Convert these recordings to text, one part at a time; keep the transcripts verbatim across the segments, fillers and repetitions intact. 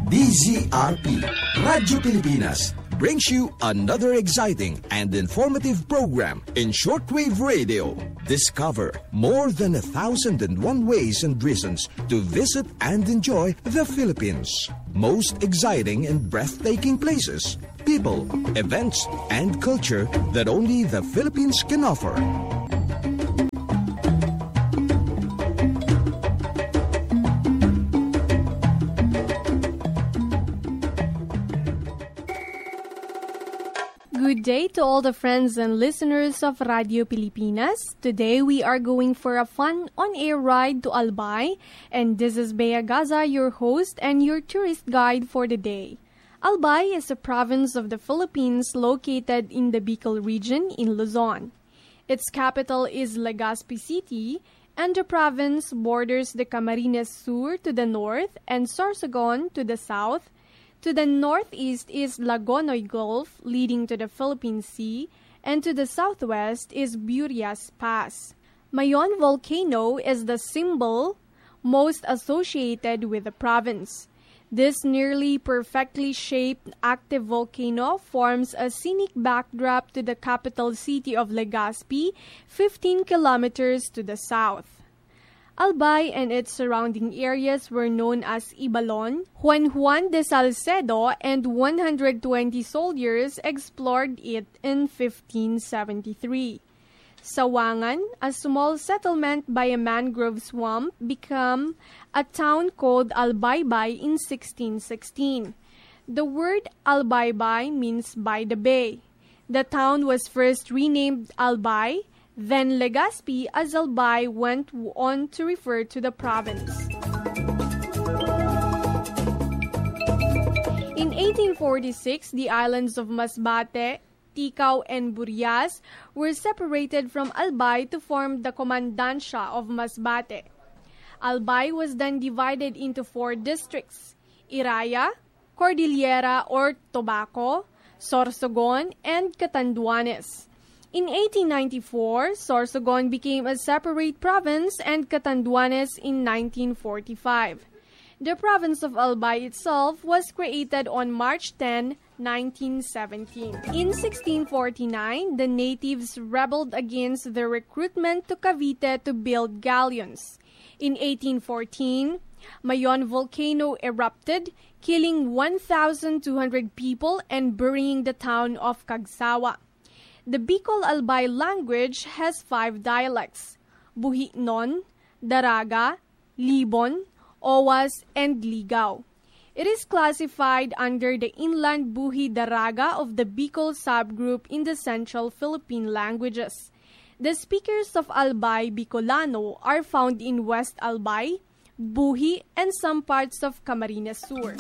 D Z R P, Radyo Pilipinas, brings you another exciting and informative program in shortwave radio. Discover more than a thousand and one ways and reasons to visit and enjoy the Philippines. Most exciting and breathtaking places, people, events, and culture that only the Philippines can offer. Good day to all the friends and listeners of Radio Pilipinas. Today we are going for a fun on-air ride to Albay, and this is Bea Gaza, your host and your tourist guide for the day. Albay is a province of the Philippines located in the Bicol region in Luzon. Its capital is Legazpi City, and the province borders the Camarines Sur to the north and Sorsogon to the south. To the northeast is Lagonoy Gulf, leading to the Philippine Sea, and to the southwest is Burias Pass. Mayon Volcano is the symbol most associated with the province. This nearly perfectly shaped active volcano forms a scenic backdrop to the capital city of Legazpi, fifteen kilometers to the south. Albay and its surrounding areas were known as Ibalon. Juan Juan de Salcedo and one hundred twenty soldiers explored it in fifteen seventy-three. Sawangan, a small settlement by a mangrove swamp, became a town called Albaybay in sixteen sixteen. The word Albaybay means by the bay. The town was first renamed Albay, then Legazpi, as Albay went on to refer to the province. In eighteen forty-six, the islands of Masbate, Ticao, and Burias were separated from Albay to form the Comandancia of Masbate. Albay was then divided into four districts: Iraya, Cordillera or Tobaco, Sorsogon, and Catanduanes. In eighteen ninety-four, Sorsogon became a separate province and Catanduanes in nineteen forty-five. The province of Albay itself was created on March tenth, nineteen seventeen. In sixteen forty-nine, the natives rebelled against the recruitment to Cavite to build galleons. In eighteen fourteen, Mayon Volcano erupted, killing one thousand two hundred people and burying the town of Cagsawa. The Bicol-Albay language has five dialects: Buhinon, Daraga, Libon, Owas, and Ligaw. It is classified under the Inland Buhi-Daraga of the Bicol subgroup in the Central Philippine languages. The speakers of Albay Bicolano are found in West Albay, Buhi, and some parts of Camarines Sur.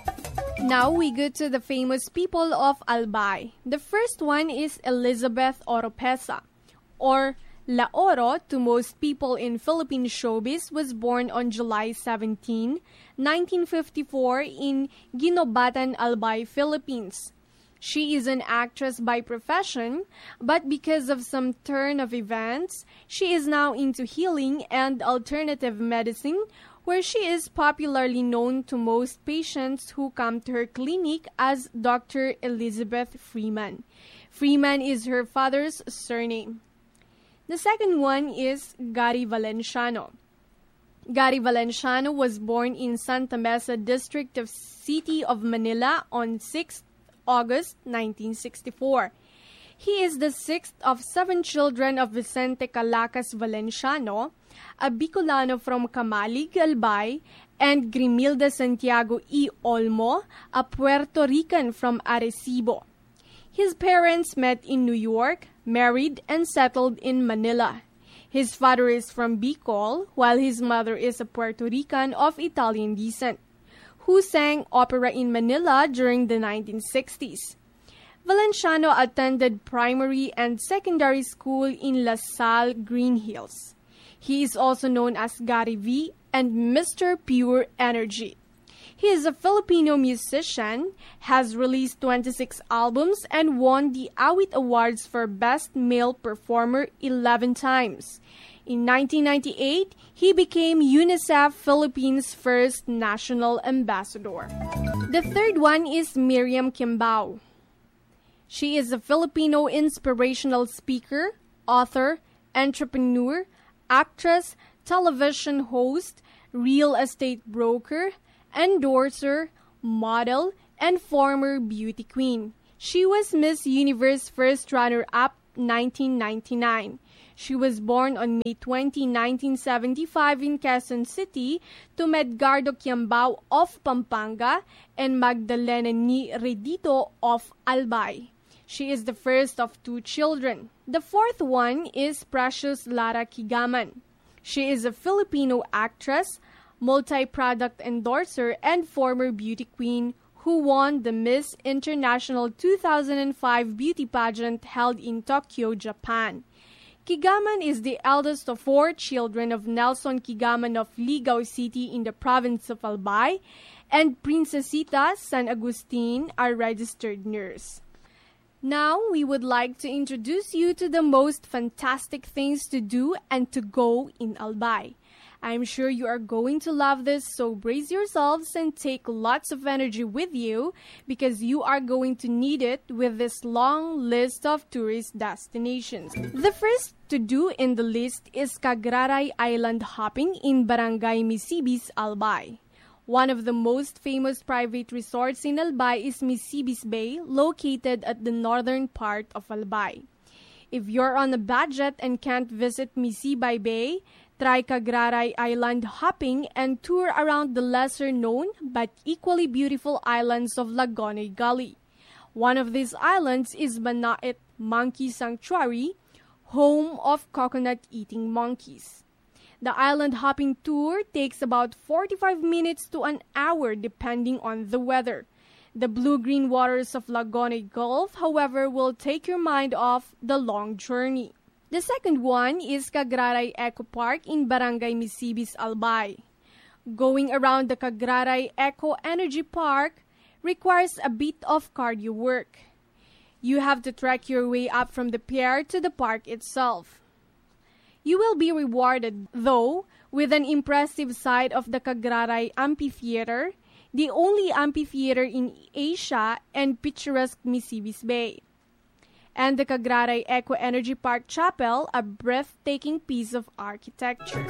Now we go to the famous people of Albay. The first one is Elizabeth Oropesa, or La Oro to most people in Philippine showbiz, was born on July seventeenth, nineteen fifty-four in Ginobatan, Albay, Philippines. She is an actress by profession, but because of some turn of events, she is now into healing and alternative medicine, where she is popularly known to most patients who come to her clinic as Doctor Elizabeth Freeman. Freeman is her father's surname. The second one is Gary Valenciano. Gary Valenciano was born in Santa Mesa District of City of Manila on sixth August nineteen sixty-four. He is the sixth of seven children of Vicente Calacas Valenciano, a Bicolano from Camalig, Albay, and Grimilda Santiago E. Olmo, a Puerto Rican from Arecibo. His parents met in New York, married, and settled in Manila. His father is from Bicol, while his mother is a Puerto Rican of Italian descent, who sang opera in Manila during the nineteen sixties. Valenciano attended primary and secondary school in La Salle, Green Hills. He is also known as Gary V and Mister Pure Energy. He is a Filipino musician, has released twenty-six albums, and won the Awit Awards for Best Male Performer eleven times. In nineteen ninety-eight, he became UNICEF Philippines' first national ambassador. The third one is Miriam Kimbao. She is a Filipino inspirational speaker, author, entrepreneur, actress, television host, real estate broker, endorser, model, and former beauty queen. She was Miss Universe first runner-up nineteen ninety-nine. She was born on May twentieth, nineteen seventy-five in Quezon City to Medgardo Kiambao of Pampanga and Magdalena Ni Redito of Albay. She is the first of two children. The fourth one is Precious Lara Kigaman. She is a Filipino actress, multi-product endorser, and former beauty queen who won the Miss International two thousand five beauty pageant held in Tokyo, Japan. Kigaman is the eldest of four children of Nelson Kigaman of Ligao City in the province of Albay and Princesita San Agustin, a registered nurse. Now, we would like to introduce you to the most fantastic things to do and to go in Albay. I'm sure you are going to love this, so brace yourselves and take lots of energy with you because you are going to need it with this long list of tourist destinations. The first to do in the list is Cagraray Island hopping in Barangay Misibis, Albay. One of the most famous private resorts in Albay is Misibis Bay, located at the northern part of Albay. If you're on a budget and can't visit Misibay Bay, try Cagraray Island hopping and tour around the lesser-known but equally beautiful islands of Lagonoy Gully. One of these islands is Manait Monkey Sanctuary, home of coconut-eating monkeys. The island hopping tour takes about forty-five minutes to an hour depending on the weather. The blue-green waters of Lagonoy Gulf, however, will take your mind off the long journey. The second one is Cagraray Eco Park in Barangay Misibis, Albay. Going around the Cagraray Eco Energy Park requires a bit of cardio work. You have to trek your way up from the pier to the park itself. You will be rewarded, though, with an impressive sight of the Cagraray Amphitheater, the only amphitheater in Asia, and picturesque Misibis Bay. And the Cagraray Eco Energy Park Chapel, a breathtaking piece of architecture.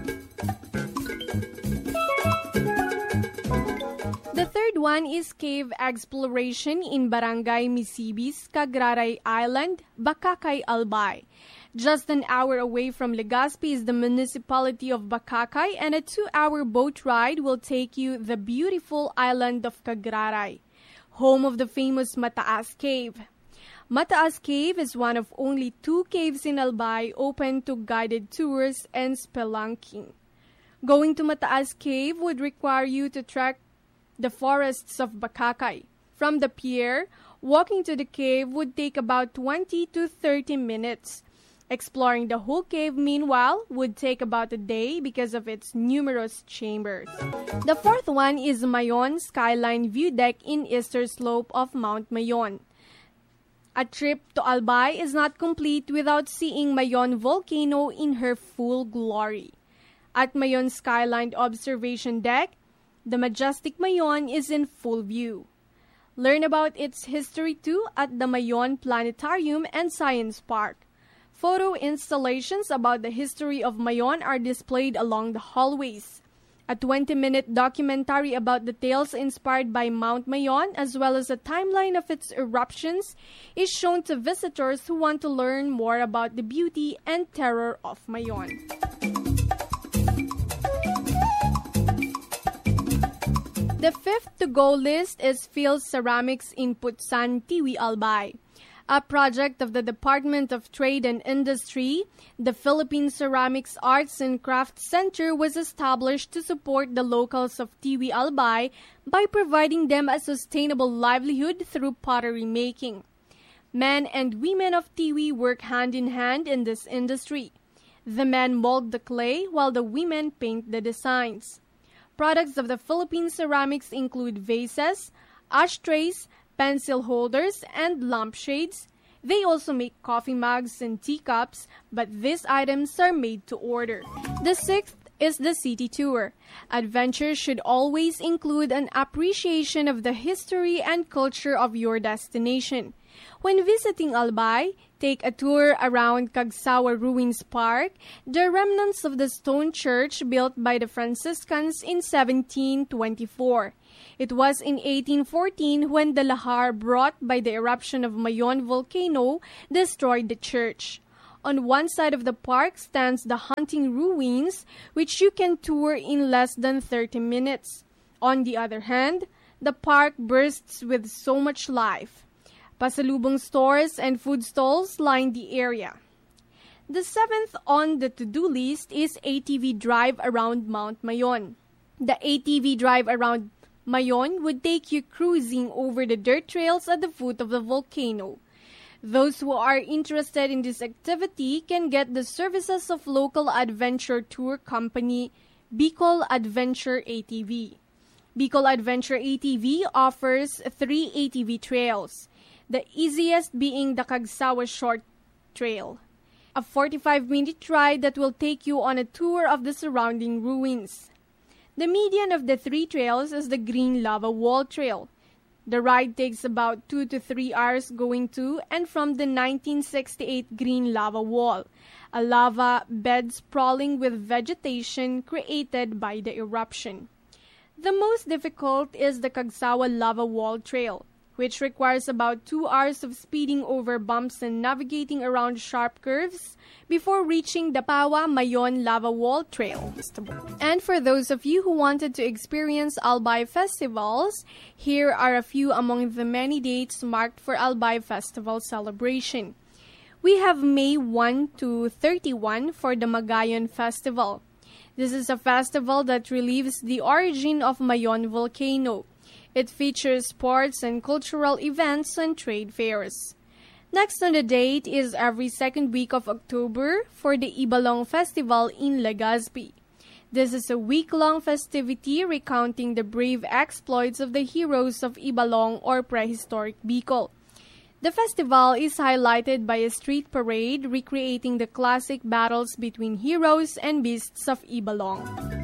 The third one is cave exploration in Barangay Misibis, Cagraray Island, Bacacay, Albay. Just an hour away from Legazpi is the municipality of Bacacay, and a two-hour boat ride will take you the beautiful island of Cagraray, home of the famous Mataas Cave. Mataas Cave is one of only two caves in Albay open to guided tours and spelunking. Going to Mataas Cave would require you to trek the forests of Bacacay. From the pier, walking to the cave would take about twenty to thirty minutes. Exploring the whole cave, meanwhile, would take about a day because of its numerous chambers. The fourth one is Mayon Skyline View Deck in Eastern Slope of Mount Mayon. A trip to Albay is not complete without seeing Mayon Volcano in her full glory. At Mayon Skyline Observation Deck, the majestic Mayon is in full view. Learn about its history too at the Mayon Planetarium and Science Park. Photo installations about the history of Mayon are displayed along the hallways. A twenty-minute documentary about the tales inspired by Mount Mayon, as well as a timeline of its eruptions, is shown to visitors who want to learn more about the beauty and terror of Mayon. The fifth to-go list is Phil Ceramics in Putsan, Tiwi, Albay. A project of the Department of Trade and Industry, the Philippine Ceramics Arts and Crafts Center was established to support the locals of Tiwi, Albay by providing them a sustainable livelihood through pottery making. Men and women of Tiwi work hand in hand in this industry. The men mold the clay while the women paint the designs. Products of the Philippine Ceramics include vases, ashtrays, pencil holders, and lampshades. They also make coffee mugs and teacups, but these items are made to order. The sixth is the city tour. Adventure should always include an appreciation of the history and culture of your destination. When visiting Albay, take a tour around Cagsawa Ruins Park, the remnants of the stone church built by the Franciscans in seventeen twenty-four. It was in eighteen fourteen when the lahar brought by the eruption of Mayon volcano destroyed the church. On one side of the park stands the Hunting Ruins, which you can tour in less than thirty minutes. On the other hand, the park bursts with so much life. Pasalubong stores and food stalls line the area. The seventh on the to-do list is A T V drive around Mount Mayon. The A T V drive around Mayon would take you cruising over the dirt trails at the foot of the volcano. Those who are interested in this activity can get the services of local adventure tour company Bicol Adventure A T V. Bicol Adventure A T V offers three A T V trails, the easiest being the Cagsawa Short Trail, a forty-five minute ride that will take you on a tour of the surrounding ruins. The median of the three trails is the Green Lava Wall Trail. The ride takes about two to three hours going to and from the nineteen sixty-eight Green Lava Wall, a lava bed sprawling with vegetation created by the eruption. The most difficult is the Cagsawa Lava Wall Trail, which requires about two hours of speeding over bumps and navigating around sharp curves before reaching the Pawa Mayon Lava Wall Trail. And for those of you who wanted to experience Albay festivals, here are a few among the many dates marked for Albay Festival celebration. We have May first to thirty-first for the Magayon Festival. This is a festival that relieves the origin of Mayon volcano. It features sports and cultural events and trade fairs. Next on the date is every second week of October for the Ibalong Festival in Legazpi. This is a week-long festivity recounting the brave exploits of the heroes of Ibalong or prehistoric Bicol. The festival is highlighted by a street parade recreating the classic battles between heroes and beasts of Ibalong.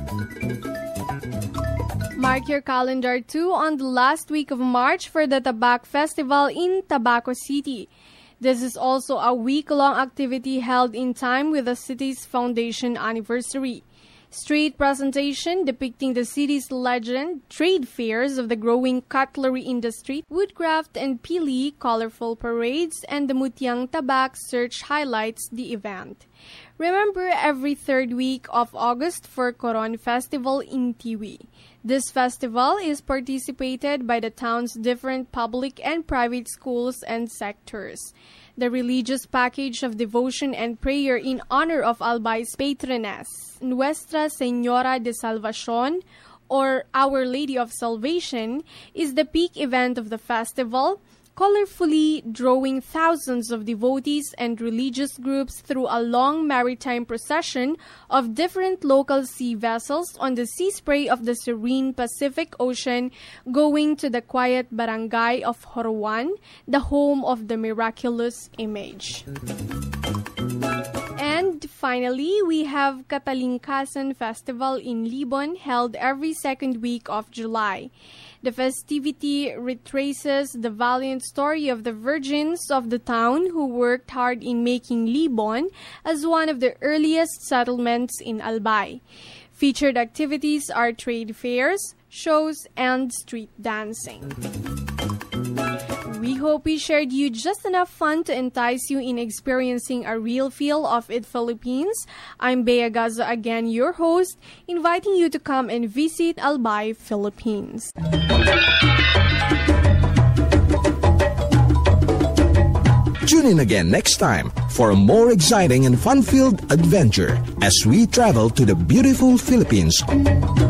Mark your calendar too on the last week of March for the Tabac Festival in Tabaco City. This is also a week-long activity held in time with the city's foundation anniversary. Street presentation depicting the city's legend, trade fairs of the growing cutlery industry, woodcraft and pili, colorful parades, and the Mutiang Tabac search highlights the event. Remember every third week of August for Coron Festival in Tiwi. This festival is participated by the town's different public and private schools and sectors. The religious package of devotion and prayer in honor of Albay's patroness, Nuestra Señora de Salvacion, or Our Lady of Salvation, is the peak event of the festival, colorfully drawing thousands of devotees and religious groups through a long maritime procession of different local sea vessels on the sea spray of the serene Pacific Ocean, going to the quiet barangay of Horuan, the home of the miraculous image. And finally, we have Katalingkasan Festival in Libon, held every second week of July. The festivity retraces the valiant story of the virgins of the town who worked hard in making Libon as one of the earliest settlements in Albay. Featured activities are trade fairs, shows, and street dancing. We hope we shared you just enough fun to entice you in experiencing a real feel of it Philippines. I'm Bea Gaza again, your host, inviting you to come and visit Albay, Philippines. Tune in again next time for a more exciting and fun-filled adventure as we travel to the beautiful Philippines.